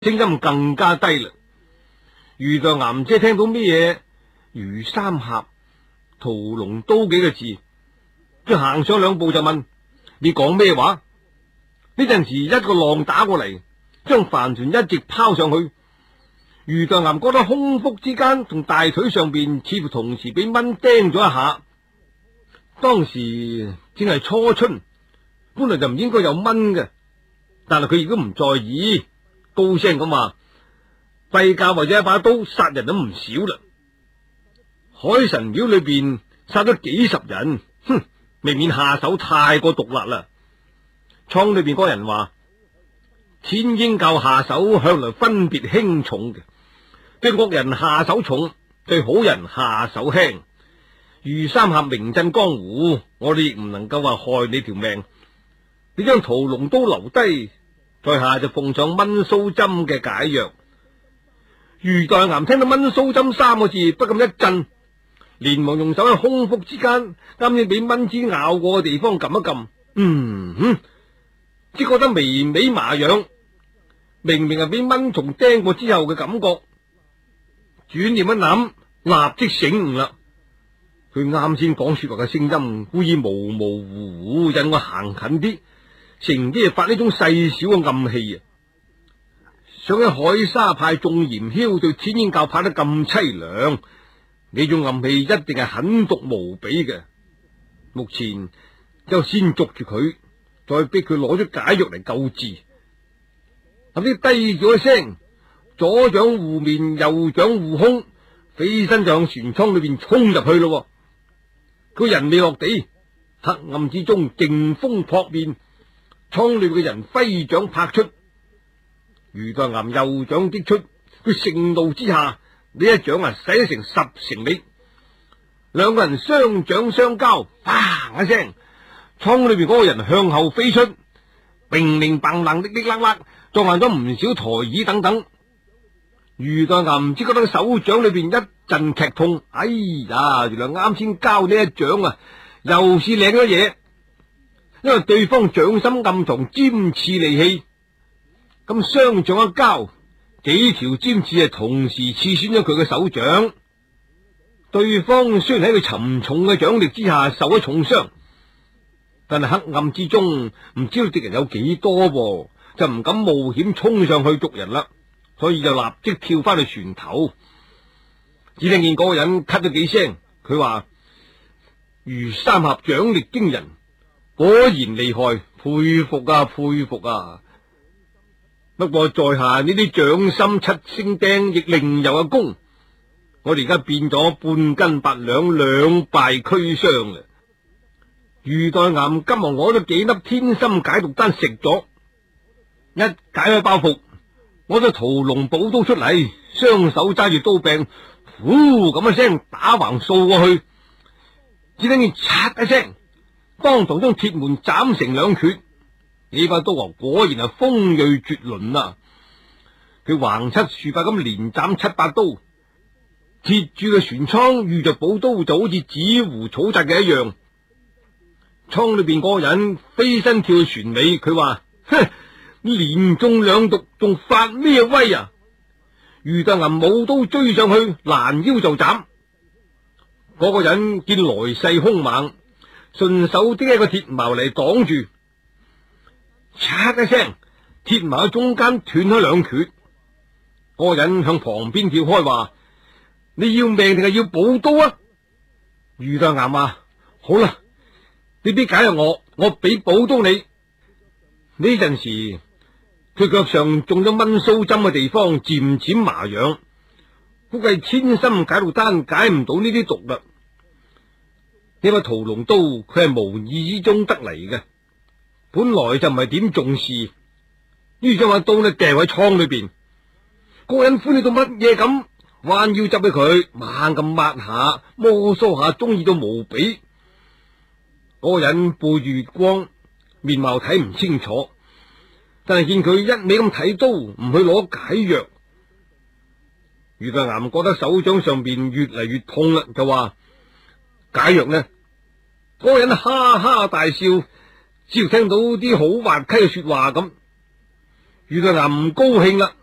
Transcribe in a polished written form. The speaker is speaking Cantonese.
聲音更加低啦。余代岩姐聽到咩嘢余三峽、屠龍刀幾個字，佢行上兩步就問：你講咩話？呢陣時一個浪打過嚟，將帆船一直拋上去。余代岩覺得胸腹之間同大腿上邊似乎同時俾蚊叮咗一下。當時正係初春，本來就唔應該有蚊嘅，但係佢亦都唔在意，高聲咁話：跛駕或者一把刀殺人都唔少啦。海神廟裏邊殺咗幾十人，哼，未免下手太過毒辣啦。倉裏邊嗰人話：天鷹教下手向來分別輕重嘅，對惡人下手重，對好人下手輕。余三峽名震江湖，我哋亦唔能夠話害你條命。你將屠龍刀留低，在下就奉上蚊鬚針嘅解藥。余代岩聽到蚊鬚針三個字，不禁一震，連忙用手喺胸腹之間啱先俾蚊子咬過嘅地方撳一撳，只覺得微微麻癢，明明係俾蚊蟲叮過之後嘅感覺。轉念一諗，立即醒悟啦。佢啱先講說話嘅聲音故意模模糊糊，引我行近啲，乘機發呢種細小嘅暗器啊！想喺海沙派眾鹽梟對天鷹教拍得咁淒涼，呢種暗器一定係狠毒無比嘅。目前就先捉住佢，再逼佢攞咗解藥嚟救治。後啲低咗一聲，左掌護面，右掌護胸，飛身就向船艙裏邊衝入去咯。佢人未落地，黑暗之中勁風撲面，艙裏嘅人揮掌拍出。余代岩右掌擊出，佢盛怒之下，呢一掌使咗成10成力。兩個人雙掌相交，砰一聲，艙裏邊嗰個人向後飛出，乒鈴嘭啷，滴滴啦啦，撞爛咗唔少台椅等等。余代岩只覺得手掌裏邊一陣劇痛，哎呀，原來啱先交呢一掌啊，又是領咗嘢，因為對方掌心暗藏尖刺利器，咁雙掌一交，幾條尖刺係同時刺穿咗佢嘅手掌。對方雖然喺佢沉重嘅掌力之下受咗重傷，但係黑暗之中唔知道敵人有幾多噃，就唔敢冒險衝上去捉人啦，所以就立即跳翻去船頭。只聽見嗰個人咳咗幾聲，佢話：余三峽掌力驚人，果然厲害，佩服啊佩服啊！不過在下呢啲掌心七星釘亦另有一功，我哋而家變咗半斤8兩，兩敗俱傷啦。余代岩急忙攞咗幾粒天心解毒丹食咗，一解開包袱，攞咗屠龍寶刀出嚟，雙手揸住刀柄，呼咁一聲打橫掃過去，只聽見嚓一聲，當堂將鐵門斬成兩缺。呢把刀果然係鋒銳絕倫啊！佢橫七豎八咁連斬7把刀，鐵柱嘅船艙遇着寶刀就好似紙糊草紮嘅一樣。艙裏邊嗰個人飛身跳去船尾，佢話：哼，連中兩毒，仲發咩威啊！余代岩舞刀追上去，攔腰就斬。嗰個人見來勢兇猛，順手拎一個鐵矛嚟擋住，嚓一聲，鐵矛喺中間斷開兩缺。嗰個人向旁邊跳開，話：你要命定係要寶刀啊？余代岩話：好啦，你俾解藥我俾寶刀你。呢陣時，佢腳上中咗蚊鬚針嘅地方漸漸麻癢，估計千心解毒丹解唔到呢啲毒啦。呢把屠龍刀佢係無意之中得嚟嘅，本來就唔係點重視，於是將把刀呢掟喺倉裏邊。個人歡喜到乜嘢咁，彎腰執起佢，猛咁抹下摩挲下，中意到無比。嗰個人背住月光，面貌睇唔清楚，但係見佢一味咁睇刀，唔去攞解藥。余代岩覺得手掌上邊越嚟越痛啦，就話：解藥呢？嗰個人哈哈大笑，只要聽到啲好滑稽嘅說話咁。余代岩唔高興啦，